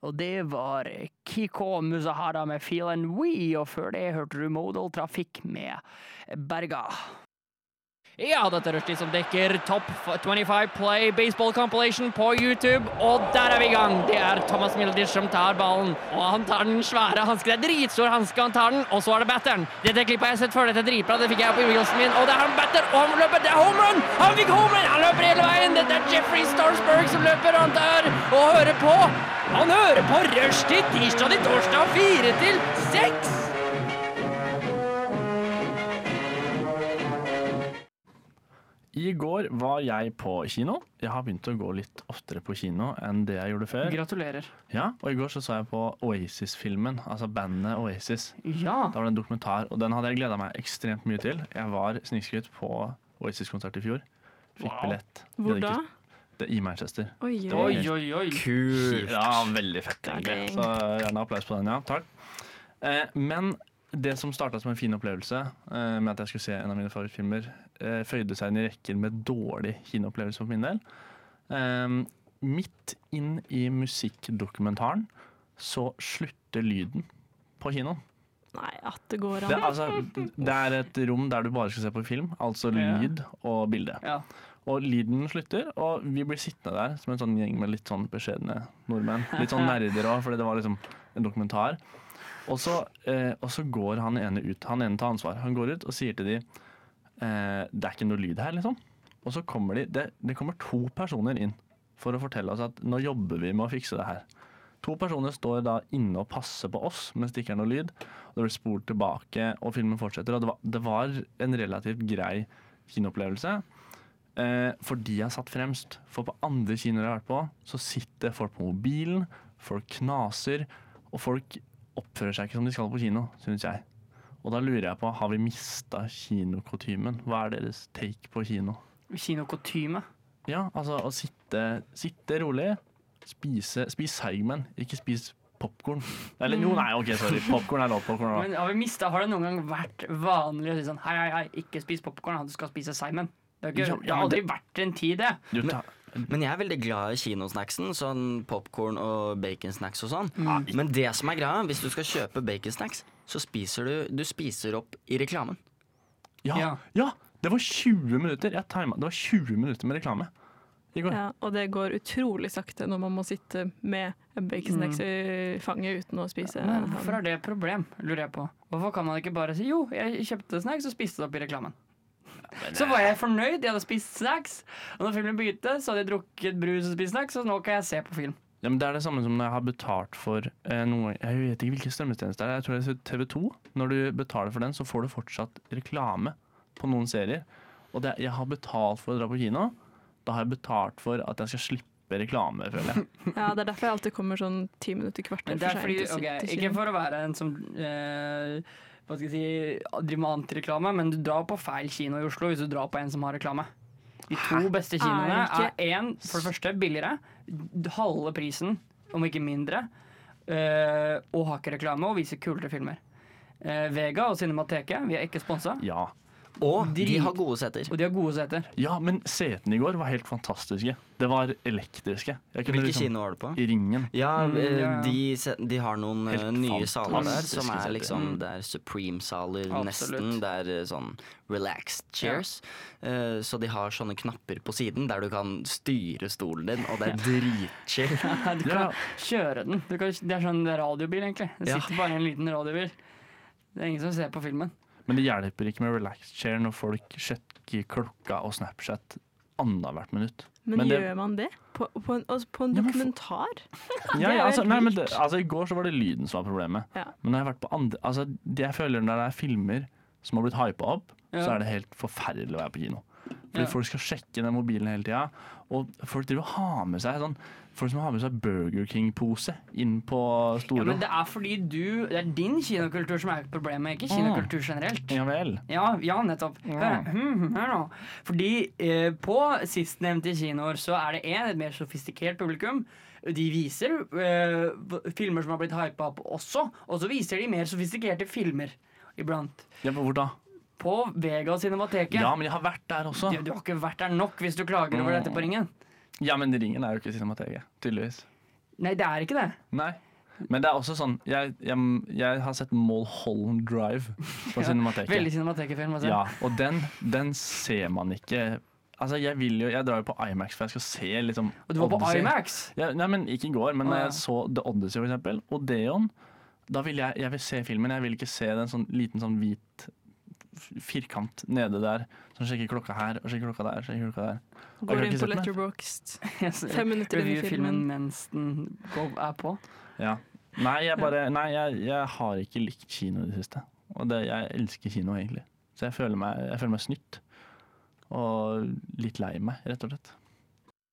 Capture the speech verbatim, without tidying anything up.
Og det var Kiko Musahara med Feelin' We, og før det hørte du Modal Trafikk med Berga. Ja, dette er Rushdie som dekker Top twenty-five Play Baseball Compilation på YouTube, og der er vi i gang. Det er Thomas Mildish som tar ballen, og han tar den svære hanske. Det er dritstor hanske, han tar den, og så er det batteren. Dette klippet har jeg sett før, dette er dritbra, det fikk jeg opp i reelsen min, og det er han batter, og han løper, det er home run! Han fikk home run, han løper hele veien, dette er Jeffrey Starsberg som løper rundt der, og hører på. Han hører på Rushdie tirsdag til torsdag fire til seks. I går var jeg på kino. Jeg har begynt å gå litt oftere på kino enn det jeg gjorde før. Gratulerer. Ja, og i går så, så jeg på Oasis-filmen, altså bandet Oasis. Ja. Da var det en dokumentar, og den hadde jeg gledet meg ekstremt mye til. Jeg var snikskutt på Oasis-konsert i fjor. Fikk Wow. billett. Hvor da? Det I Manchester. Oi, Det var Oi, helt oi, oi. kult. Ja, veldig fett egentlig. Dang. Så gjerne applaus på den, ja. Takk. Eh, men det som startet som en fin opplevelse, eh, med at jeg skulle se en av mine favorittfilmer, eh, føyde seg inn i rekken med dårlig kinoopplevelse for min del. Eh, midt inn i musikkdokumentaren så slutter lyden på kinoen. Nei, at det går Det, an. altså, det er et rom der du bare skal se på film, altså Ja. lyd og bilde. Ja. Og lyden slutter, og vi blir sittende der som en sånn gjeng med litt sånn beskjedne nordmenn. Litt sånn nerder òg, fordi det var liksom en dokumentar. Og så, eh, og så går han ene ut. Han ene tar ansvar. Han går ut og sier til de eh, det er ikke noe lyd her, liksom. Og så kommer de, det, det kommer to personer inn for å fortelle oss at nå jobber vi med å fikse det her. To personer står da inne og passer på oss mens det ikke er noe lyd. Og det blir spolt tilbake, og filmen fortsetter. Og det var, det var en relativt grei kinoopplevelse. Eh, fordi jeg satt fremst. For på andre kinoer jeg har vært på, så sitter folk på mobilen, folk knaser, og folk oppfører seg ikke som de skal på kino, synes jeg. Og da lurer jeg på, har vi mistet kinokutymen? Hva er deres take på kino? Kinokutyme. Ja, altså å sitte, sitte rolig, spise, spis seigmenn, ikke spis popcorn. Eller jo, nei, ok, sorry, popcorn er lov, popcorn er lov. Men har vi mistet, har det noen gang vært vanlig å si sånn, hei, hei, hei, ikke spis popcorn, du skal spise Simon. Det har, ikke, Ja, det ja, har men aldri vært en tid, det. Du, ta, Men jeg er veldig glad i kinosnacksen, sånn popcorn og baconsnacks og sånn. Mm. Men det som er greia, hvis du skal kjøpe baconsnacks, så spiser du, du spiser opp i reklamen. ja, Ja. ja, det var tjue minutter. Jeg timet, det var tjue minutter med reklame i går. Ja, og det går utrolig sakte når man må sitte med en baconsnacks Mm. i fanget uten å spise. Men hvorfor er det et problem, lurer jeg på? Hvorfor kan man ikke bare si, jo, jeg kjøpte snacks og spiste det opp i reklamen? Så var jeg fornøyd, jeg hadde spist snacks, og når filmen begynte, så hadde jeg drukket brus og spist snacks, og nå kan jeg se på film. Ja, men det er det samme som når jeg har betalt for eh, noe. Jeg vet ikke hvilke strømmetjenester det er. Jeg tror det er T V to. Når du betaler for den, så får du fortsatt reklame på noen serier. Og det, jeg har betalt for å dra på kino. Da har jeg betalt for at jeg skal slippe reklame, føler jeg. Ja, det er derfor jeg alltid kommer sånn ti minutter, kvarter Men det for er fordi, sent til, ok, til ikke kino. for å være en som eh, hva skal jeg si, driver med antireklame, men du drar på feil kino i Oslo hvis du drar på en som har reklame. De to beste kinoene Er er en, for det første, billigere, halve prisen, om ikke mindre, eh, og har ikke reklame og viser kulere filmer. Eh, Vega og Cinemateket, vi er ikke sponset, Ja. Og de Drit. har gode seter. og de har gode seter. ja, men setene i går var helt fantastiske. Det var elektriske. Jeg kunne Hvilke liksom- kino var du på? I Ringen. Ja, Mm, eh, ja, ja. De, se- de har noen eh, Helt nye saler der fantastiske som er seter. liksom Mm. Det er Supreme-saler Absolutt. nesten. Det er eh, sånn relaxed chairs. Eh, så de har sånne knapper på siden der du kan styre stolen din, og det er dritchill. Du Ja. kan kjøre den. Du kan, det er sånn radiobil, egentlig. Det Ja. sitter bare en liten radiobil. Det er ingen som ser på filmen. Men det hjelper ikke med relaxed chair når folk sjekker klokka og Snapchat annethvert minutt. Men, Men det- gjør man det? På, på, en, altså, på en Ja, men for- dokumentar? Ja, Det er ja, jo altså, helt nei, men det, vilt. altså, I går så var det lyden som var problemet. Ja. Men når jeg har vært på andre altså, det jeg føler når det er filmer som har blitt hypa opp, Ja. så er det helt forferdelig å være på kino. Fordi Ja. folk skal sjekke den mobilen hele tida. Og folk driver og har med seg sånn Folk som har med seg Burger King-pose inn på Ja, Storo. men det er fordi du Det er din kinokultur som er problemet, ikke kinokultur generelt. Ja vel. Ja, ja nettopp. Hør, hm, hør nå. Fordi eh, på sistnevnte kinoer så er det en et mer sofistikert publikum. De viser eh, filmer som har blitt hypa opp også, og så viser de mer sofistikerte filmer iblant. Ja, men hvor da? På Vega og Cinemateket. Ja, men jeg har vært der også. Du, du har ikke vært der nok hvis du klager over Mm. dette på Ringen. Ja, men Ringen er jo ikke Cinemateket, tydeligvis. Nei, det er ikke det. Nei. Men det er også sånn Jeg, jeg, jeg har sett Mulholland Drive på Cinemateket. Veldig cinematekefilm. Altså. Ja, og den, den ser man ikke. Altså jeg vil jo, jeg drar jo på IMAX for jeg skal se liksom Og du var på Odyssey. IMAX? Ja, nei, men ikke i går, men Ah, når ja. jeg så The Odyssey for eksempel, Odeon, da vil jeg, jeg vil se filmen, jeg vil ikke se den sånn liten sånn hvit f- firkant nede der, som sjekker klokka her, og sjekker klokka der, sjekker klokka der. Og jeg Går kan inn ikke på sette meg. Letterboxd. Fem minutter inn i Review filmen. filmen mens den går- er på. Ja. Nei, jeg bare, nei, jeg, jeg har ikke likt kino i det siste, og det, jeg elsker kino egentlig. Så jeg føler meg, jeg føler meg snytt, og litt lei meg, rett og slett.